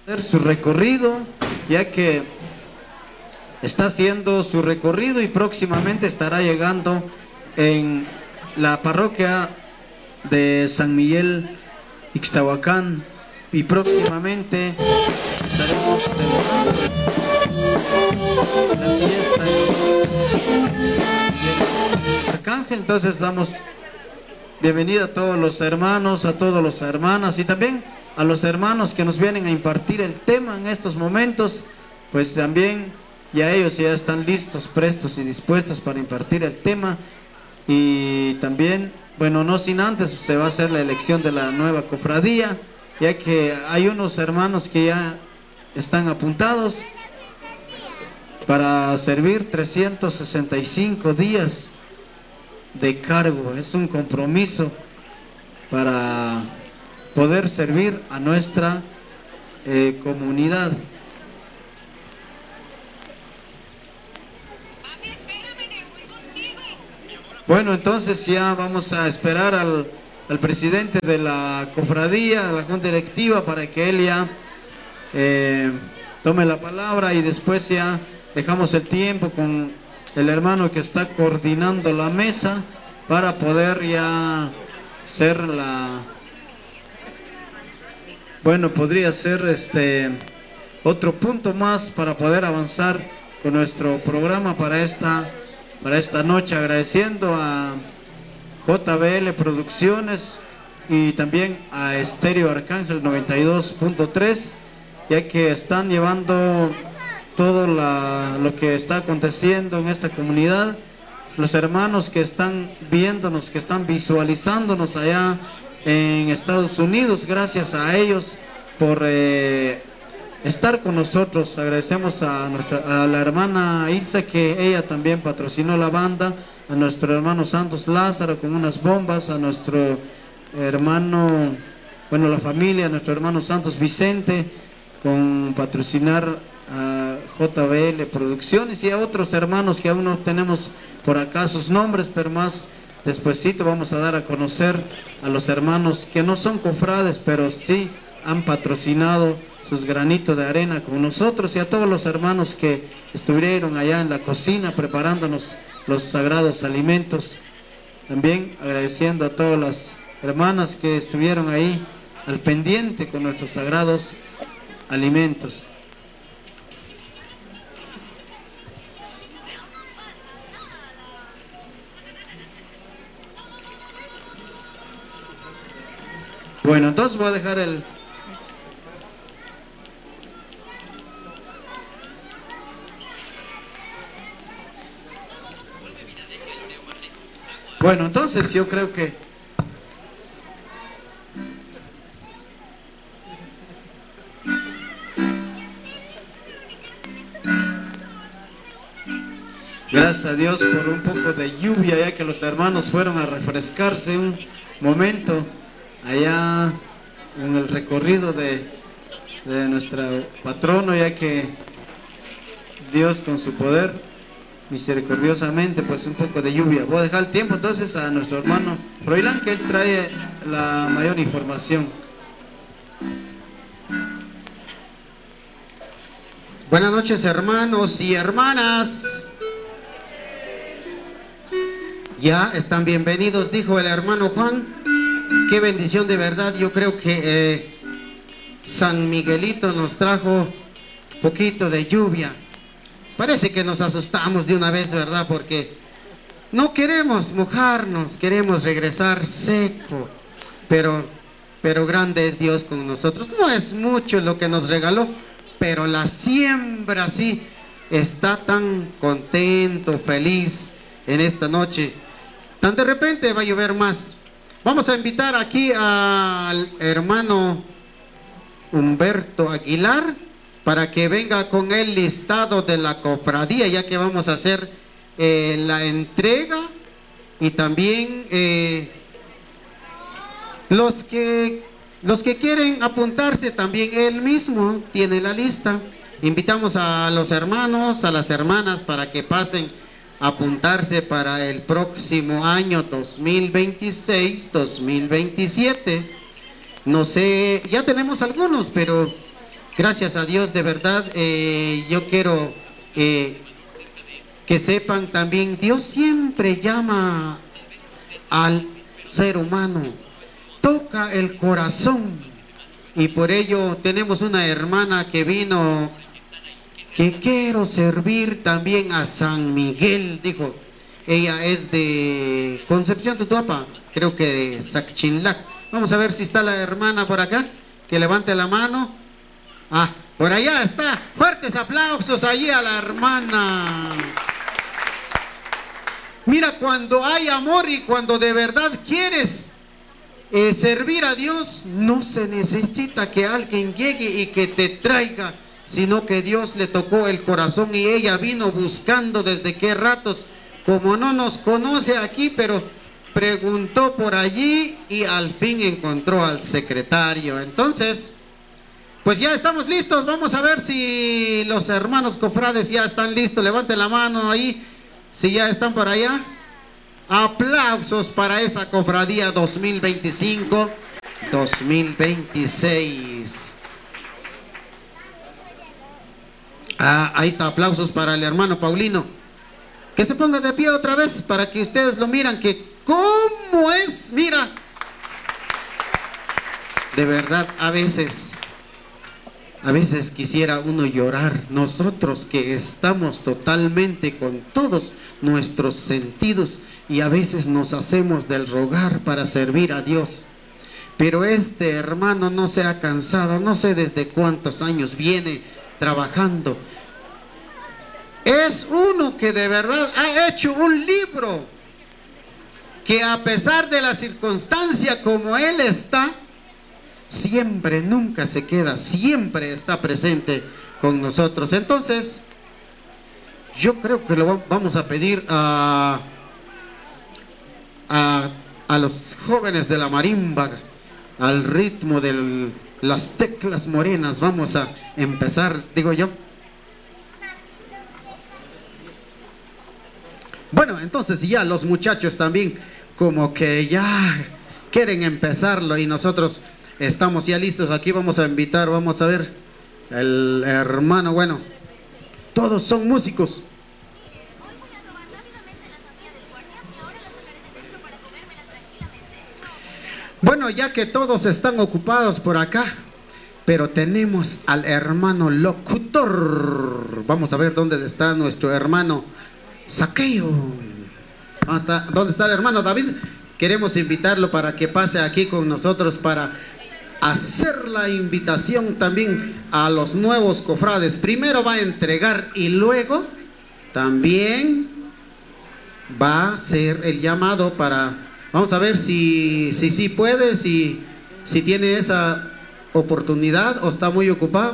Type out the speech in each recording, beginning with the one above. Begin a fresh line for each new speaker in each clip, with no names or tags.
hacer su recorrido, ya que está haciendo su recorrido y próximamente estará llegando en la parroquia de San Miguel Ixtahuacán, y próximamente estaremos celebrando la fiesta del Arcángel. Entonces damos bienvenida a todos los hermanos, a todas las hermanas y también a los hermanos que nos vienen a impartir el tema en estos momentos, pues también ya ellos ya están listos, prestos y dispuestos para impartir el tema. Y también, bueno, no sin antes se va a hacer la elección de la nueva cofradía, ya que hay unos hermanos que ya están apuntados para servir 365 días de cargo. Es un compromiso para poder servir a nuestra comunidad. Bueno, entonces ya vamos a esperar al presidente de la cofradía, a la junta directiva, para que él ya tome la palabra, y después ya dejamos el tiempo con el hermano que está coordinando la mesa para poder ya ser bueno, podría ser otro punto más para poder avanzar con nuestro programa para esta noche, agradeciendo a JBL Producciones y también a Estéreo Arcángel 92.3, ya que están llevando todo lo que está aconteciendo en esta comunidad. Los hermanos que están viéndonos, que están visualizándonos allá en Estados Unidos, gracias a ellos por estar con nosotros. Agradecemos a la hermana Ilse, que ella también patrocinó la banda, a nuestro hermano Santos Lázaro con unas bombas, a nuestro hermano, bueno, la familia, a nuestro hermano Santos Vicente con patrocinar a JBL Producciones, y a otros hermanos que aún no tenemos por acá sus nombres, pero más despuesito vamos a dar a conocer a los hermanos que no son cofrades, pero sí han patrocinado sus granitos de arena con nosotros, y a todos los hermanos que estuvieron allá en la cocina preparándonos los sagrados alimentos. También agradeciendo a todas las hermanas que estuvieron ahí al pendiente con nuestros sagrados alimentos. Bueno, entonces voy a dejar Bueno, entonces yo creo que gracias a Dios por un poco de lluvia, ya que los hermanos fueron a refrescarse un momento allá en el recorrido de nuestro patrono, ya que Dios con su poder misericordiosamente, pues un poco de lluvia. Voy a dejar el tiempo entonces a nuestro hermano Froilán, que él trae la mayor información.
Buenas noches, hermanos y hermanas. Ya están bienvenidos, dijo el hermano Juan. Qué bendición, de verdad. Yo creo que San Miguelito nos trajo poquito de lluvia. Parece que nos asustamos de una vez, ¿verdad? Porque no queremos mojarnos, queremos regresar seco. Pero grande es Dios con nosotros. No es mucho lo que nos regaló, pero la siembra sí está tan contento, feliz en esta noche. Tan de repente va a llover más. Vamos a invitar aquí al hermano Humberto Aguilar para que venga con el listado de la cofradía, ya que vamos a hacer la entrega, y también los que quieren apuntarse, también él mismo tiene la lista. Invitamos a los hermanos, a las hermanas, para que pasen a apuntarse para el próximo año 2026-2027. No sé, ya tenemos algunos, pero gracias a Dios, de verdad, yo quiero que sepan también, Dios siempre llama al ser humano, toca el corazón, y por ello tenemos una hermana que vino, que quiero servir también a San Miguel, dijo. Ella es de Concepción Tutuapa, creo que de Sacchinlac. Vamos a ver si está la hermana por acá, que levante la mano. Ah, por allá está. Fuertes aplausos allí a la hermana. Mira, cuando hay amor y cuando de verdad quieres servir a Dios, no se necesita que alguien llegue y que te traiga, sino que Dios le tocó el corazón y ella vino buscando desde qué ratos, como no nos conoce aquí, pero preguntó por allí y al fin encontró al secretario. Entonces, pues ya estamos listos. Vamos a ver si los hermanos cofrades ya están listos. Levanten la mano ahí, si ya están por allá. Aplausos para esa cofradía 2025-2026. Ahí está, aplausos para el hermano Paulino. Que se ponga de pie otra vez para que ustedes lo miran, que cómo es, mira. De verdad, a veces quisiera uno llorar. Nosotros que estamos totalmente con todos nuestros sentidos y a veces nos hacemos del rogar para servir a Dios. Pero este hermano no se ha cansado, no sé desde cuántos años viene trabajando. Es uno que de verdad ha hecho un libro que a pesar de la circunstancia como él está, siempre, nunca se queda, siempre está presente con nosotros. Entonces, yo creo que lo vamos a pedir a los jóvenes de la marimba, al ritmo de las teclas morenas. Vamos a empezar, digo yo. Bueno, entonces ya los muchachos también como que ya quieren empezarlo y nosotros estamos ya listos. Aquí vamos a invitar, vamos a ver, el hermano, bueno, todos son músicos. Bueno, ya que todos están ocupados por acá, pero tenemos al hermano locutor. Vamos a ver dónde está nuestro hermano Saqueo. ¿Dónde está el hermano David? Queremos invitarlo para que pase aquí con nosotros para hacer la invitación también a los nuevos cofrades. Primero va a entregar y luego también va a ser el llamado para... Vamos a ver si puede, si tiene esa oportunidad o está muy ocupado.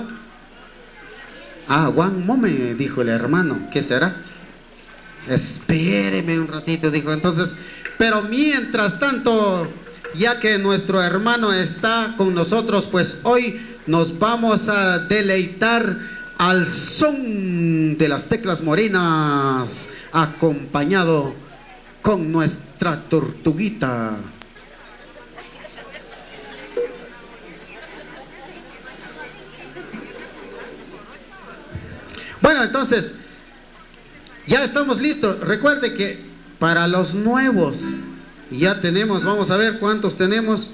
One moment, dijo el hermano. ¿Qué será? Espéreme un ratito, dijo. Entonces, pero mientras tanto, ya que nuestro hermano está con nosotros, pues hoy nos vamos a deleitar al son de las teclas morenas, acompañado con nuestra tortuguita. Bueno, entonces ya estamos listos. Recuerde que para los nuevos ya tenemos, vamos a ver cuántos tenemos.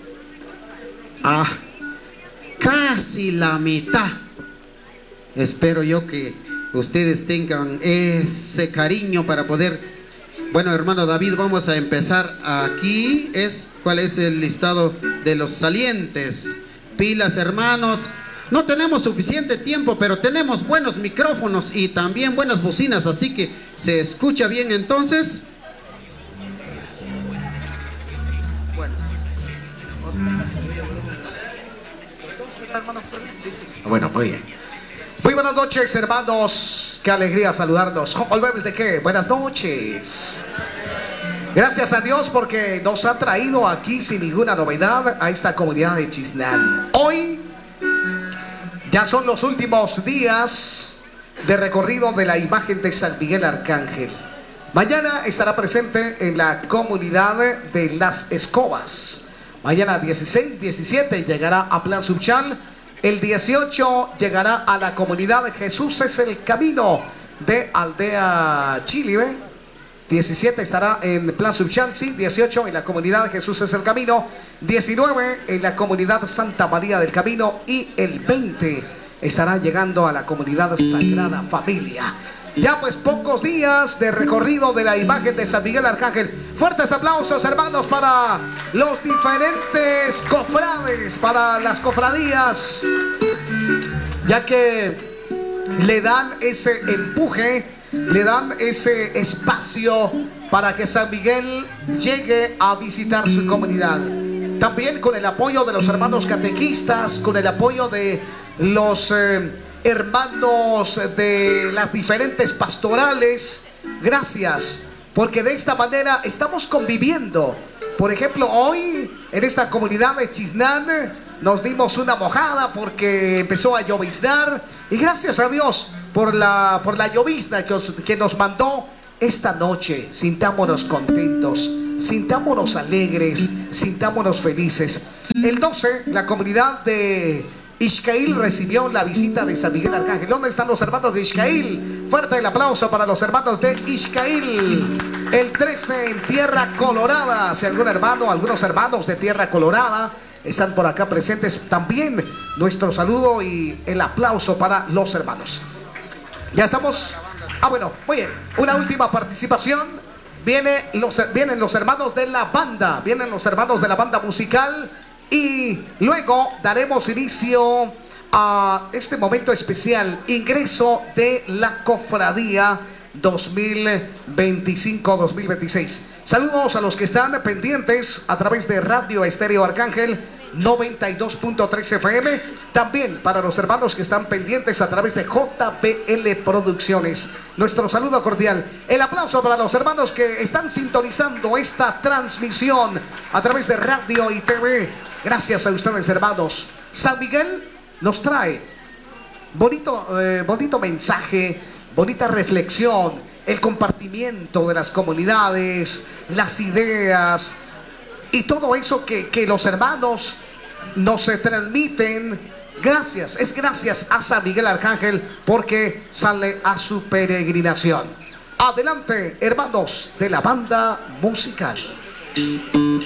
Casi la mitad. Espero yo que ustedes tengan ese cariño para poder. Bueno, hermano David, vamos a empezar aquí. ¿Cuál es el listado de los salientes? Pilas, hermanos. No tenemos suficiente tiempo, pero tenemos buenos micrófonos y también buenas bocinas, así que se escucha bien entonces.
Bueno, muy bien. Muy buenas noches, hermanos. Qué alegría saludarnos. ¿De qué? Buenas noches. Gracias a Dios porque nos ha traído aquí sin ninguna novedad a esta comunidad de Chislán. Hoy ya son los últimos días de recorrido de la imagen de San Miguel Arcángel. Mañana estará presente en la comunidad de Las Escobas. Mañana 16, 17 llegará a Plan Subchal El 18 llegará a la comunidad Jesús es el Camino de Aldea Chile, ¿ve? 17 estará en Plaza Uxanzi, 18 en la comunidad Jesús es el Camino, 19 en la comunidad Santa María del Camino y el 20 estará llegando a la comunidad Sagrada Familia. Ya pues pocos días de recorrido de la imagen de San Miguel Arcángel. Fuertes aplausos, hermanos, para los diferentes cofrades, para las cofradías, ya que le dan ese empuje, le dan ese espacio para que San Miguel llegue a visitar su comunidad. También con el apoyo de los hermanos catequistas, con el apoyo de los hermanos de las diferentes pastorales. Gracias, porque de esta manera estamos conviviendo. Por ejemplo, hoy en esta comunidad de Chiznán nos dimos una mojada porque empezó a lloviznar, y gracias a Dios por la llovizna que nos mandó esta noche. Sintámonos contentos, sintámonos alegres, sintámonos felices. El 12, la comunidad de Ixcail recibió la visita de San Miguel Arcángel. ¿Dónde están los hermanos de Ixcail? Fuerte el aplauso para los hermanos de Ixcail. El 13 en Tierra Colorada. Si algún hermano, algunos hermanos de Tierra Colorada están por acá presentes, también nuestro saludo y el aplauso para los hermanos. Ya estamos. Bueno, muy bien. Una última participación. Vienen los hermanos de la banda. Vienen los hermanos de la banda musical. Y luego daremos inicio a este momento especial, ingreso de la cofradía 2025-2026. Saludos a los que están pendientes a través de Radio Estéreo Arcángel 92.3 FM. También para los hermanos que están pendientes a través de JBL Producciones. Nuestro saludo cordial. El aplauso para los hermanos que están sintonizando esta transmisión a través de radio y TV. Gracias a ustedes, hermanos. San Miguel nos trae bonito mensaje, bonita reflexión, el compartimiento de las comunidades, las ideas y todo eso que los hermanos nos transmiten. Gracias, es gracias a San Miguel Arcángel porque sale a su peregrinación. Adelante, hermanos de la banda musical.